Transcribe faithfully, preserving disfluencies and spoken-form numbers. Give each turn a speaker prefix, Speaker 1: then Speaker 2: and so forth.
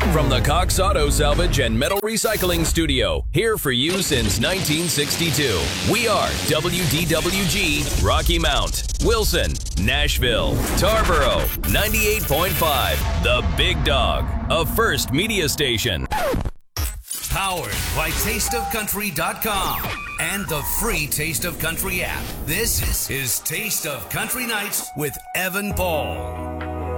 Speaker 1: From the Cox Auto Salvage and Metal Recycling Studio, here for you since nineteen sixty-two. We are W D W G, Rocky Mount, Wilson, Nashville, Tarboro, ninety-eight point five, The Big Dog, a First Media Station.
Speaker 2: Powered by taste of country dot com and the free Taste of Country app. This is Taste of Country Nights with Evan Paul.